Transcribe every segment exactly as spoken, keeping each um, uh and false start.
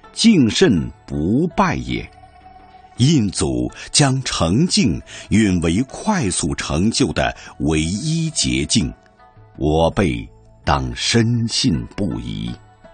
敬慎不败也。印祖将成敬允为快速成就的唯一捷径，我辈当深信不疑。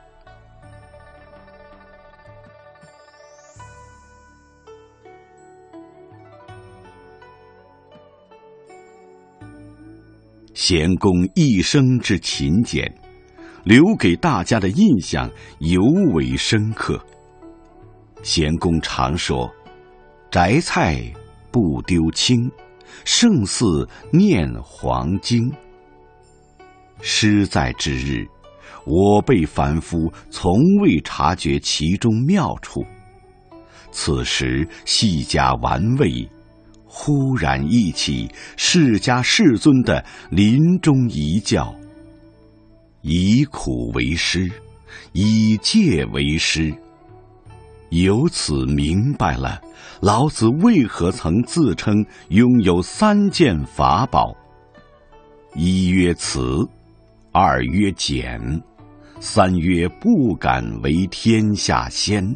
咸公一生之勤俭，留给大家的印象尤为深刻。咸公常说：“摘菜不丢青，胜似念黄经。”诗在之日，我辈凡夫从未察觉其中妙处。此时细加玩味，忽然忆起释迦世尊的临终遗教：以苦为师，以戒为师。由此明白了老子为何曾自称拥有三件法宝：一曰慈，二曰俭，三曰不敢为天下先。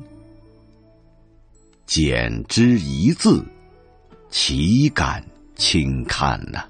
俭之一字，岂敢轻看呢？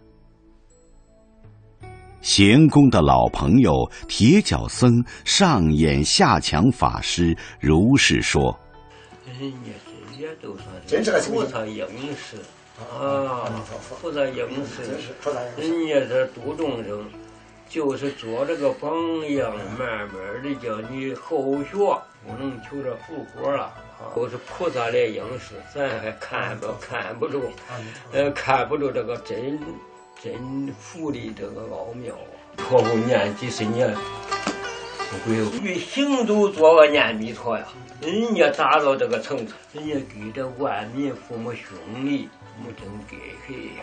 咸公的老朋友铁脚僧上演下强法师如是说：“ 人家这些都算是菩萨应时啊，菩萨应时，人家这度众生，就是做这个榜样，慢慢的叫你后学，不能求着复活了。”都是菩萨来应时，咱还看不看不住，呃，看不住这个真真福的这个奥妙啊！托付念几十年，不会与行走做个念弥陀呀。人家达到这个层次，人家给这万民父母兄弟，没真给谁呀？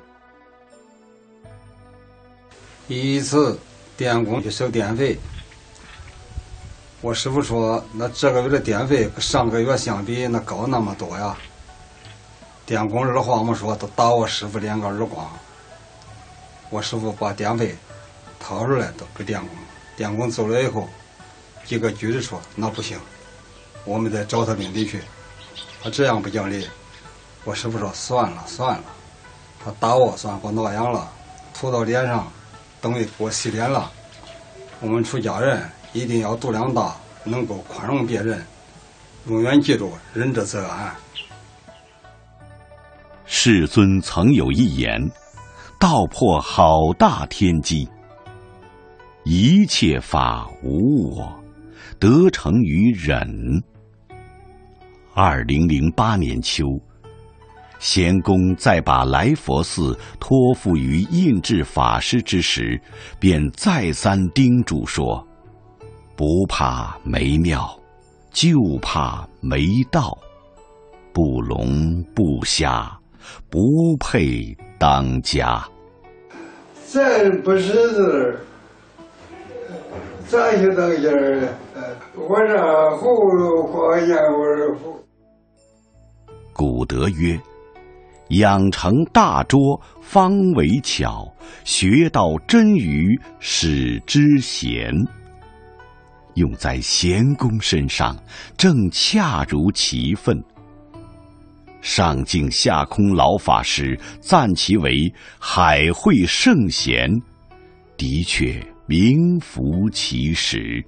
一次电工去收电费。我师傅说：“那这个月的电费跟上个月相比，那高那么多呀。”电工二话没说，都打我师傅两个耳光。我师傅把电费掏出来都给电工，电工走了以后，几个局子说：“那不行，我们得找他领地去。”他这样不讲理。我师傅说：“算了算了，他打我算给我挠痒了，涂到脸上，等于给我洗脸了。我们出家人一定要度量大，能够宽容别人，永远记住仁者则安。” 世尊曾有一言，道破好大天机：一切法无我，得成于忍。二零零八年秋，咸公在把来佛寺托付于印智法师之时，便再三叮嘱说：“不怕没庙，就怕没道。不聋不瞎，不配当家。” 咱不识字，咋去当家呢？我这葫芦画燕窝符。 古德曰：“养成大拙，方为巧；学到真愚，使之贤。”用在咸公身上，正恰如其分。上敬下空老法师赞其为海会圣贤，的确名副其实。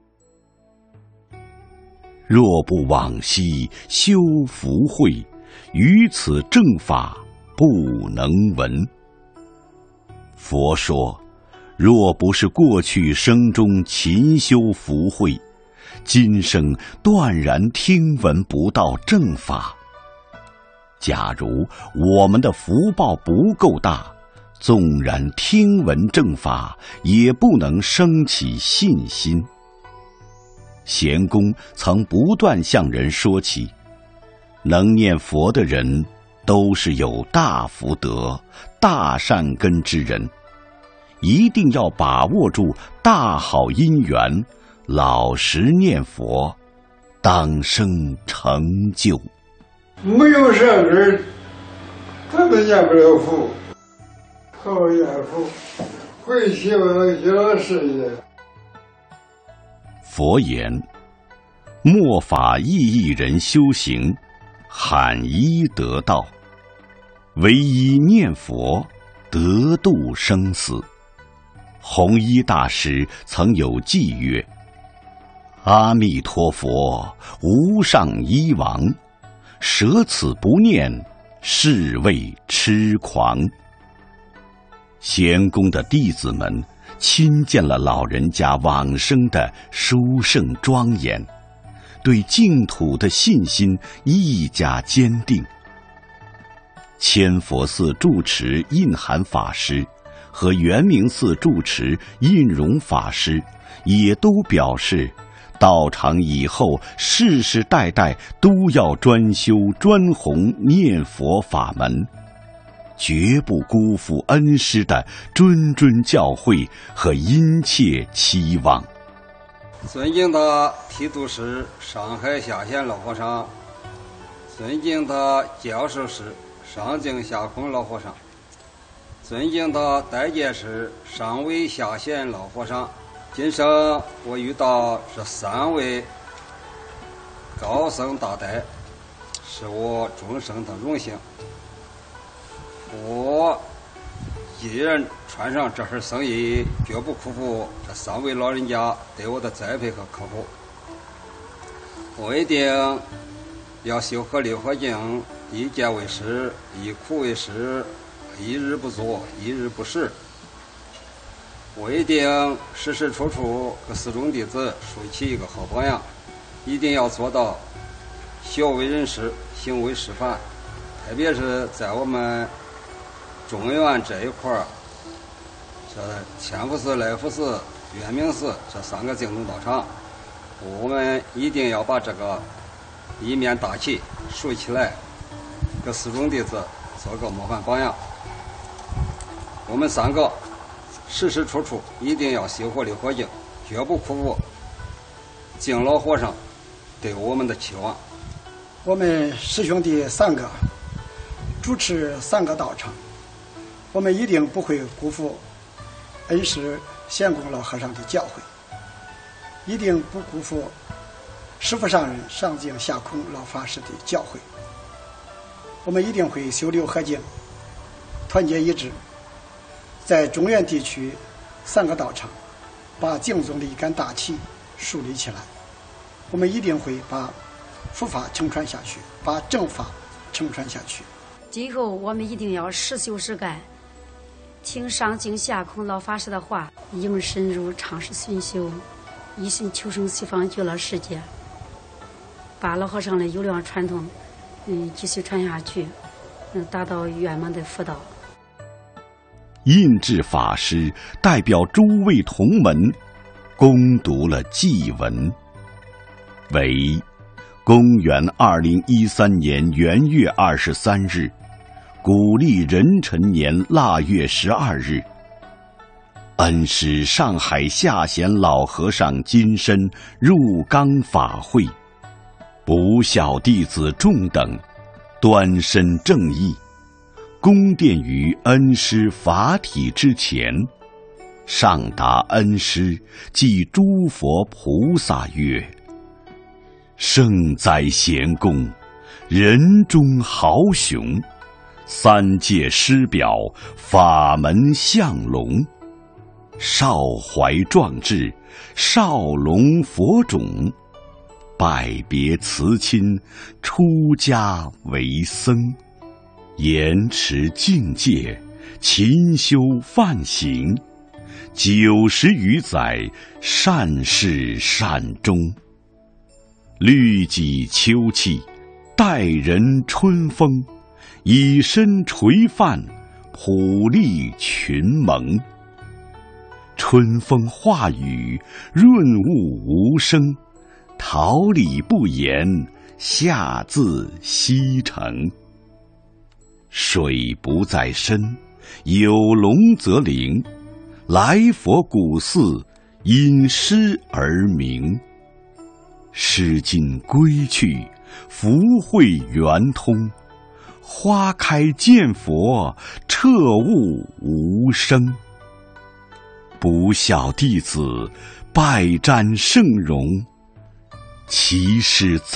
若不往昔修福慧，于此正法不能闻。佛说，若不是过去生中勤修福慧，今生断然听闻不到正法。假如我们的福报不够大，纵然听闻正法，也不能升起信心。咸公曾不断向人说起，能念佛的人都是有大福德、大善根之人，一定要把握住大好因缘，老实念佛，当生成就。 没有善根，他都念不了佛。好念佛，会希望小事业。 佛言： 末法异义人修行，罕一得道，唯一念佛，得度生死。弘一大师曾有偈曰：阿弥陀佛，无上医王，舍此不念，是谓痴狂。贤公的弟子们亲见了老人家往生的殊胜庄严，对净土的信心愈加坚定。千佛寺住持印涵法师和圆明寺住持印容法师也都表示，道场以后世世代代都要专修专弘念佛法门，绝不辜负恩师的谆谆教诲和殷切期望。 尊敬的提督师上海下县老和尚，尊敬的教授师上京下空老和尚，尊敬的代监师上尉下县老和尚，今生我遇到这三位高僧大德，是我终生的荣幸。我一人穿上这份僧衣，绝不辜负这三位老人家对我的栽培和呵护。我一定要修合六合敬，一戒为师，一苦为师，一日不作，一日不食。我一定时时处处给四众弟子树起一个好榜样，一定要做到学为人师，行为示范。特别是在我们中原这一块儿，这千佛寺、来福寺、圆明寺这三个净土道场，我们一定要把这个一面大旗竖起来，给四众弟子做个模范榜样。我们三个时时处处一定要修活六合敬，绝不辜负敬老和尚对我们的期望。 我们师兄弟三个主持三个道场，我们一定不会辜负恩师贤公老和尚的教诲，一定不辜负师父上人上敬下空老法师的教诲。我们一定会修六合敬，团结一致，在中原地区三个道场把净宗的一杆大旗树立起来。我们一定会把佛法承传下去，把正法承传下去。 今后我们一定要实修实干，听上敬下空老法师的话，应深入尝试熏修，一心求生西方极乐世界，把老和尚的优良传统嗯继续传下去，嗯达到圆满的佛道。 印智法师代表诸位同门恭读了祭文，为公元二零一三年元月二十三日，古历壬辰年腊月十二日，恩师上海下贤老和尚金身入冈法会，不孝弟子众等端身正义，恭奠于恩师法体之前，上达恩师即诸佛菩萨曰：圣哉贤公，人中豪雄，三界师表，法门相龙，少怀壮志，少龙佛种，拜别辞亲，出家为僧，严持境界，勤修梵行，九十余载，善事善终。律己秋气，待人春风，以身垂范，普利群蒙。春风化雨，润物无声，桃李不言，下自西城。水不在深，有龙则灵，来佛古寺，因诗而名。诗经归去，福慧圆通，花开见佛，彻悟无生。不孝弟子，拜瞻圣容， 其事